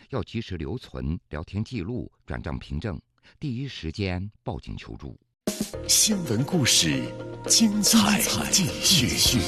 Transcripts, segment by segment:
要及时留存聊天记录、转账凭证，第一时间报警求助。 新闻故事，精彩继续。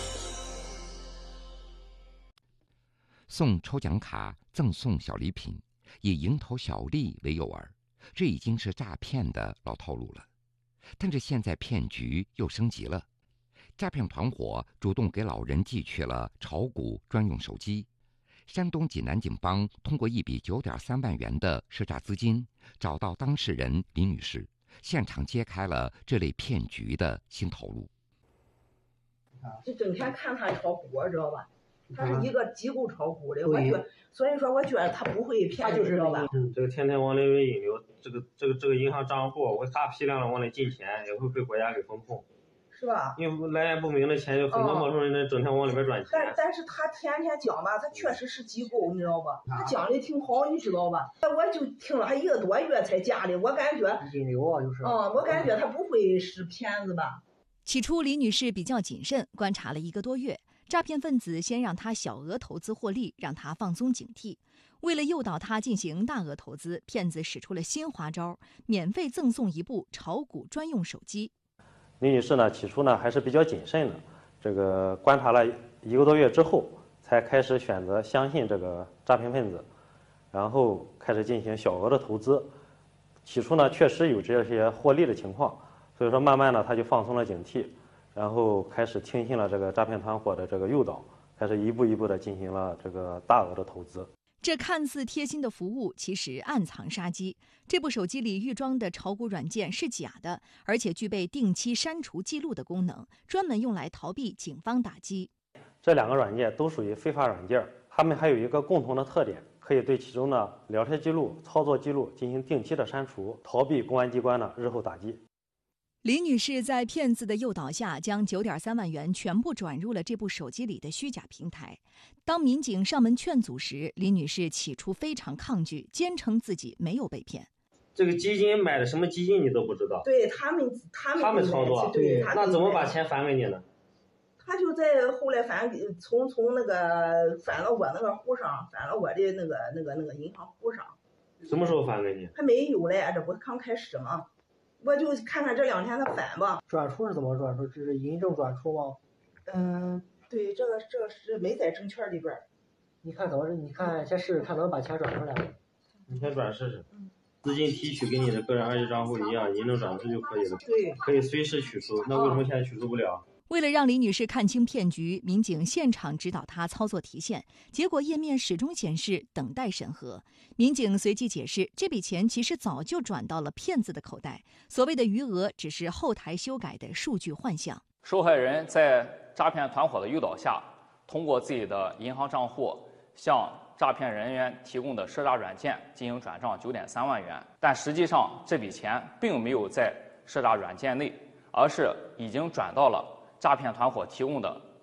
送抽奖卡、赠送小礼品，以蝇头小利为诱饵，这已经是诈骗的老套路了。但是现在骗局又升级了，诈骗团伙主动给老人寄去了炒股专用手机。山东济南警方通过一笔9.3万元的赊诈资金，找到当事人李女士，现场揭开了这类骗局的新套路。 就整天看他炒股，知道吧？他是一个机构炒股的，所以说我觉得他不会骗你，知道吧？ 这个天天往里面引流，这个银行账户，我大批量的往里进钱，也会被国家给风控， 是吧？ 因为来源不明的钱，有很多陌生人整天往里边转钱。 但是他天天讲吧，他确实是机构，你知道吧？他讲的挺好，你知道吧？我就听了他1个多月才加的，我感觉引流啊，就是。 我感觉他不会是骗子吧？ 起初，李女士比较谨慎，观察了1个多月。诈骗分子先让她小额投资获利，让她放松警惕。为了诱导她进行大额投资，骗子使出了新花招，免费赠送一部炒股专用手机。 李女士呢，起初呢还是比较谨慎的，这个观察了1个多月之后，才开始选择相信这个诈骗分子，然后开始进行小额的投资。起初呢，确实有这些获利的情况，所以说慢慢的她就放松了警惕。然后开始听信了这个诈骗团伙的这个诱导，开始一步一步的进行了这个大额的投资。 这看似贴心的服务，其实暗藏杀机。这部手机里预装的炒股软件是假的，而且具备定期删除记录的功能，专门用来逃避警方打击。 这2个软件都属于非法软件，它们还有一个共同的特点，可以对其中的聊天记录、操作记录进行定期的删除，逃避公安机关的日后打击。 李女士在骗子的诱导下，将9.3万元全部转入了这部手机里的虚假平台。当民警上门劝阻时，李女士起初非常抗拒，坚称自己没有被骗。 这个基金买的什么基金你都不知道？ 对他们操作， 对， 那怎么把钱返给你呢？ 他就在后来从那个返到我那个户上，返到我的那个银行户上。 什么时候返给你？ 还没有嘞，这不刚开始吗？我就看看这2天他返吧。 转出是怎么转出？这是银证转出吗？ 对，这个是没在证券里边。 你看怎么？你看先试试看能把钱转出来。 你先转试试。资金提取跟你的个人2级账户一样，银证转出就可以了。 对， 可以随时取出。那为什么现在取出不了？ 为了让李女士看清骗局，民警现场指导她操作提现，结果页面始终显示等待审核。民警随即解释，这笔钱其实早就转到了骗子的口袋，所谓的余额只是后台修改的数据幻象。 受害人在诈骗团伙的诱导下，通过自己的银行账户向诈骗人员提供的赊诈软件进行转账9.3万元，但实际上这笔钱并没有在赊诈软件内，而是已经转到了诈骗团伙提供的